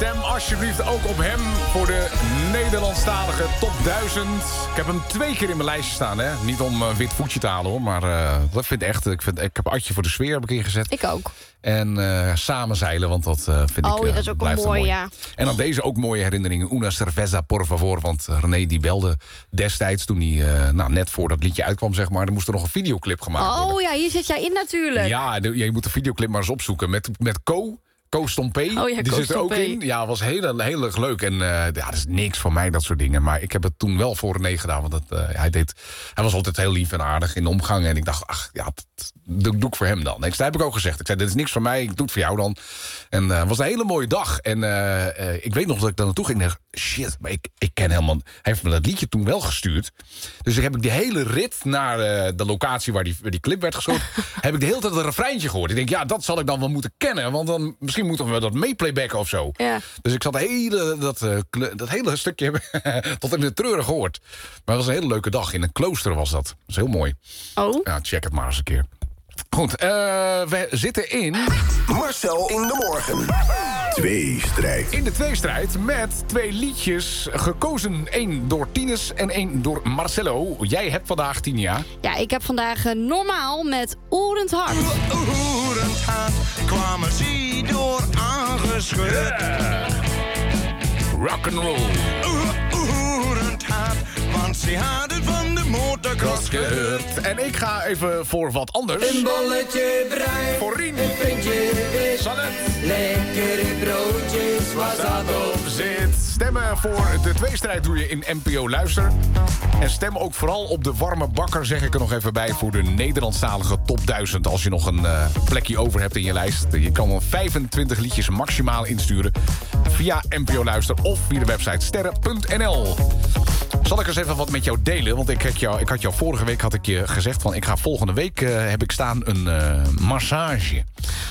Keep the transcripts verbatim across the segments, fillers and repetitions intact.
Stem alsjeblieft ook op hem voor de Nederlandstalige top duizend. Ik heb hem twee keer in mijn lijstje staan, hè. Niet om een wit voetje te halen, hoor. Maar uh, dat vind ik echt... Ik, vind, ik heb Adje voor de sfeer heb ik ingezet. Ik ook. En uh, samen zeilen, want dat uh, vind oh, ik... Uh, dat is ook mooi, mooi, ja. En dan deze ook mooie herinneringen. Una cerveza, por favor. Want René die belde destijds toen hij... Uh, nou, net voor dat liedje uitkwam, zeg maar. Er moest er nog een videoclip gemaakt oh, worden. Oh ja, hier zit jij in natuurlijk. Ja, de, je moet de videoclip maar eens opzoeken. Met, met Co... Ko Stompé, oh ja, die Ko zit er ook in. Ja, was heel, heel erg leuk. En uh, ja, dat is niks voor mij, dat soort dingen. Maar ik heb het toen wel voor René gedaan. Want dat, uh, hij, deed, hij was altijd heel lief en aardig in de omgang. En ik dacht, ach, ja, dat doe, doe ik voor hem dan. En dat heb ik ook gezegd. Ik zei, dit is niks voor mij, ik doe het voor jou dan. En het uh, was een hele mooie dag. En uh, uh, ik weet nog dat ik daar naartoe ging en dacht, shit, maar ik, ik ken helemaal... Hij heeft me dat liedje toen wel gestuurd. Dus ik heb ik die hele rit naar uh, de locatie waar die, waar die clip werd geschoten... heb ik de hele tijd een refreintje gehoord. Ik denk, ja, dat zal ik dan wel moeten kennen. Want dan misschien moeten we dat meeplaybacken of zo. Ja. Dus ik zat hele, dat, uh, dat hele stukje tot in de treuren gehoord. Maar het was een hele leuke dag. In een klooster was dat. Dat is heel mooi. Oh. Ja, check het maar eens een keer. Goed, uh, we zitten in... Marcel in de morgen. Tweestrijd. In de tweestrijd met twee liedjes gekozen. Eén door Tines en één door Marcelo. Jij hebt vandaag, Tinia. Ja, ik heb vandaag uh, Normaal met Oerend Hart. Oerend hart kwamen ze door aangeschud. Yeah. Rock'n'roll. Oerend hart, want ze hadden van de motorcross gehoord. En ik ga even voor wat anders. Een bolletje bruin, voor Rien. een puntje wit, Salet. lekkere broodjes, was dat op zit. Stemmen voor de tweestrijd doe je in N P O Luister. En stem ook vooral op de warme bakker, zeg ik er nog even bij... voor de Nederlandstalige top duizend. Als je nog een uh, plekje over hebt in je lijst. Je kan dan vijfentwintig liedjes maximaal insturen... via N P O Luister of via de website sterren punt n l. Zal ik eens even wat met jou delen? Want ik had jou, ik had jou vorige week had ik je gezegd... van ik ga volgende week uh, heb ik staan een uh, massage.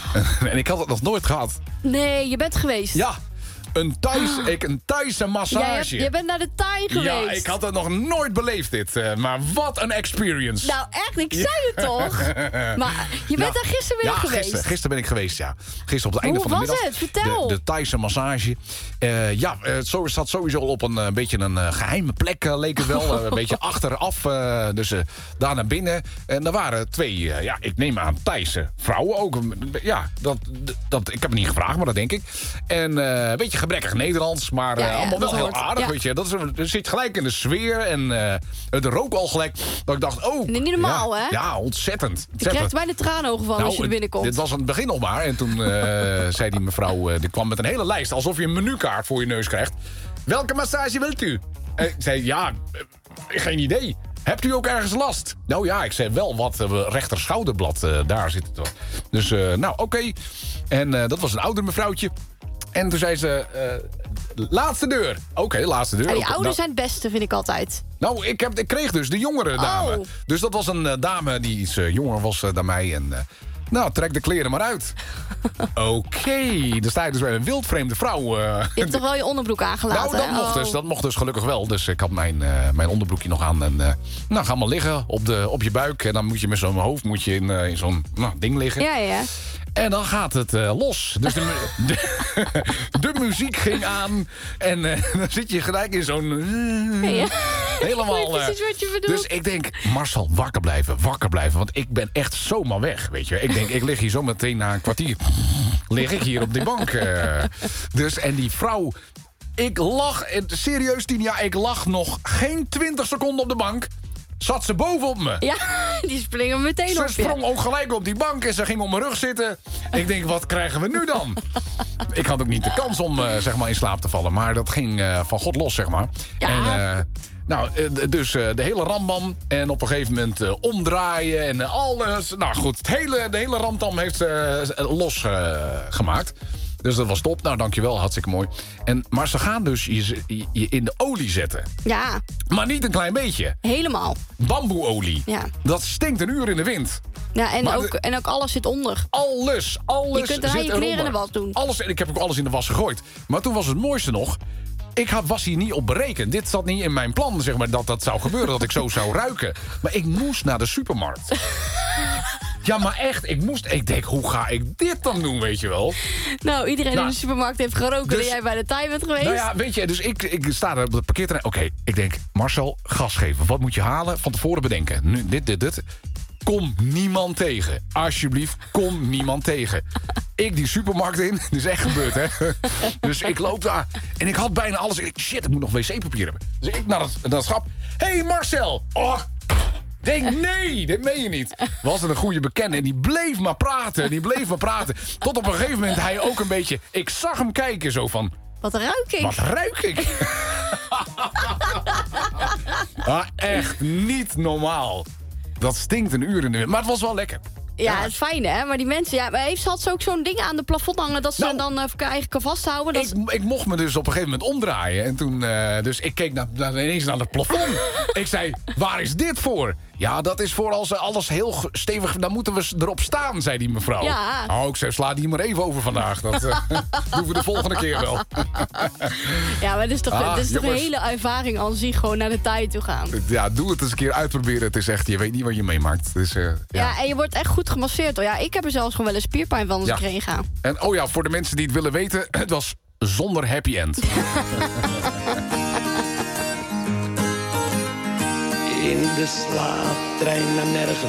En ik had het nog nooit gehad. Nee, je bent geweest. Ja. Een, thuis, ik, een Thaise massage. Je bent naar de Thai geweest. Ja, ik had het nog nooit beleefd dit. Uh, maar wat een experience. Nou echt, ik zei het toch? Maar je bent nou, daar gisteren weer ja, geweest. Gisteren, gisteren ben ik geweest, ja. Gisteren op het einde Hoe van de was middag. het? Vertel. De, de Thaise massage. Uh, ja, het uh, zat sowieso op een uh, beetje een uh, geheime plek, uh, leek het wel. Uh, een beetje achteraf. Uh, dus uh, daar naar binnen. En er waren twee, uh, ja, ik neem aan, Thaise vrouwen ook. Ja, dat, dat, ik heb het niet gevraagd, maar dat denk ik. En uh, een beetje gebrekkig Nederlands. Maar uh, ja, ja, allemaal wel heel aardig, ja. Weet je. Dat is, er zit gelijk in de sfeer. En uh, het rook al gelijk. Dat ik dacht, oh... Nee, niet normaal, ja, hè? Ja, ontzettend. ontzettend. Je krijgt bijna traanogen van nou, als je er binnenkomt. Dit was aan het begin nog maar. En toen uh, zei die mevrouw... Uh, die kwam met een hele lijst. Alsof je een menukaart voor je neus krijgt. Welke massage wilt u? En ik zei, ja, uh, geen idee. Hebt u ook ergens last? Nou ja, ik zei wel wat uh, rechter schouderblad. Uh, daar zit het wel. Dus, uh, nou, oké. Okay. En uh, dat was een ouder mevrouwtje. En toen zei ze... Uh, laatste deur. Oké, okay, laatste deur. Ja, die okay, ouders nou, zijn het beste, vind ik altijd. Nou, ik, heb, ik kreeg dus de jongere dame. Oh. Dus dat was een uh, dame die iets uh, jonger was uh, dan mij. En uh, nou, trek de kleren maar uit. Oké, okay, dan sta je dus bij een wildvreemde vrouw. Uh, je hebt toch wel je onderbroek aangelaten? Nou, dat mocht, oh. dus, dat mocht dus gelukkig wel. Dus ik had mijn, uh, mijn onderbroekje nog aan. En uh, nou, ga maar liggen op, de, op je buik. En dan moet je met zo'n hoofd moet je in, uh, in zo'n nou, ding liggen. Ja, ja. En dan gaat het uh, los. Dus de, mu- de, de muziek ging aan. En uh, dan zit je gelijk in zo'n... Uh, ja. Helemaal... Uh, precies wat je bedoelt. Dus ik denk, Marcel, wakker blijven, wakker blijven. Want ik ben echt zomaar weg, weet je. Ik denk, ik lig hier zo meteen na een kwartier... lig ik hier op die bank. Uh, dus, en die vrouw... Ik lag, serieus Tinia, ik lag nog geen twintig seconden op de bank... Zat ze bovenop me. Ja, die springen meteen ze op je. Ze sprong ook gelijk op die bank en ze ging op mijn rug zitten. Ik denk, wat krijgen we nu dan? Ik had ook niet de kans om uh, zeg maar in slaap te vallen. Maar dat ging uh, van God los, zeg maar. Ja. En, uh, nou, uh, dus uh, de hele rambam. En op een gegeven moment uh, omdraaien en uh, alles. Nou goed, het hele, de hele ramtam heeft ze uh, los uh, gemaakt. Dus dat was top. Nou, dankjewel. Hartstikke mooi. En, maar ze gaan dus je, je, je in de olie zetten. Ja. Maar niet een klein beetje. Helemaal. Bamboeolie. Ja. Dat stinkt een uur in de wind. Ja, en, Maar ook, de, en ook alles zit onder. Alles, alles Je kunt daarna zit je kleren eronder. in de was doen. Alles, en ik heb ook alles in de was gegooid. Maar toen was het mooiste nog... Ik had, was hier niet op berekend. Dit zat niet in mijn plan, zeg maar, dat dat zou gebeuren. Dat ik zo zou ruiken. Maar ik moest naar de supermarkt. Ja, maar echt, ik moest... Ik denk, hoe ga ik dit dan doen, weet je wel? Nou, iedereen Nou, in de supermarkt heeft geroken dus- dat jij bij de Thai bent geweest. Nou ja, weet je, dus ik, ik sta daar op het parkeerterrein. Oké, ik denk, Marcel, gas geven. Wat moet je halen? Van tevoren bedenken. Nu, dit, dit, dit. Kom niemand tegen. Alsjeblieft, kom niemand tegen. Ik die supermarkt in. Dit is echt gebeurd, hè. Dus ik loop daar. En ik had bijna alles. Ik, shit, ik moet nog wc-papier hebben. Dus ik naar het, naar het schap. Hé, hey Marcel. Oh, denk, nee, dit meen je niet. Was het een goede bekende en die bleef maar praten. Die bleef maar praten. Tot op een gegeven moment hij ook een beetje... Ik zag hem kijken zo van... Wat ruik ik? Wat ruik ik? ah, echt niet normaal. Dat stinkt een uur in de wind. Maar het was wel lekker. Ja, het is fijn, hè? Maar die mensen... Ja, maar heeft ze had ze ook zo'n ding aan de plafond hangen... dat ze Nou, dan uh, eigen kan vasthouden? Dat Ik, ik mocht me dus op een gegeven moment omdraaien. En toen, uh, dus ik keek naar, naar, ineens naar het plafond. Ik zei, waar is dit voor? Ja, dat is voor als alles heel ge- stevig... Dan moeten we erop staan, zei die mevrouw. Ja. Oh, ik zei, sla die maar even over vandaag. Dat uh, doen we de volgende keer wel. Ja, maar het is toch, Ah, het is toch een jongens. hele ervaring aan zich gewoon naar de Thai toe gaan. Ja, doe het eens een keer uitproberen. Het is echt, je weet niet wat je meemaakt. Dus, uh, ja. Ja, en je wordt echt goed gemasseerd hoor. Ja, ik heb er zelfs gewoon wel een spierpijn van als Ja. ik erheen ga. En oh ja, voor de mensen die het willen weten... Het was zonder happy end. In de slaaptrein naar nergens.